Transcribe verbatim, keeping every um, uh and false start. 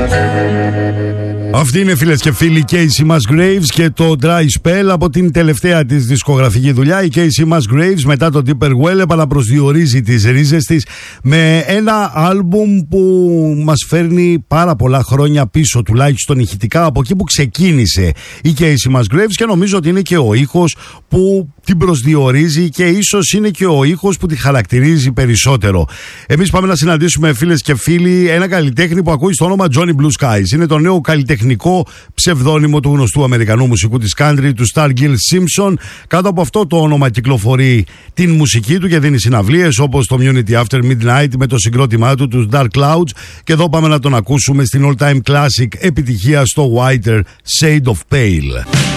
Αυτή είναι, φίλες και φίλοι, Casey Musgraves και το Dry Spell από την τελευταία της δισκογραφική δουλειά. Η Casey Musgraves μετά το Deeper Well επαναπροσδιορίζει τις ρίζες της με ένα άλμπουμ που μας φέρνει πάρα πολλά χρόνια πίσω, τουλάχιστον ηχητικά, από εκεί που ξεκίνησε η Casey Musgraves, και νομίζω ότι είναι και ο ήχος που την προσδιορίζει και ίσως είναι και ο ήχος που τη χαρακτηρίζει περισσότερο. Εμείς πάμε να συναντήσουμε, φίλες και φίλοι, ένα καλλιτέχνη που ακούει στο όνομα Johnny Blue Skies. Είναι το νέο καλλιτεχνικό ψευδόνυμο του γνωστού Αμερικανού μουσικού της country, του Stargill Simpson. Κάτω από αυτό το όνομα κυκλοφορεί την μουσική του και δίνει συναυλίες όπως το Munity After Midnight με το συγκρότημά του, τους Dark Clouds. Και εδώ πάμε να τον ακούσουμε στην all time classic επιτυχία στο Whiter Shade of Pale.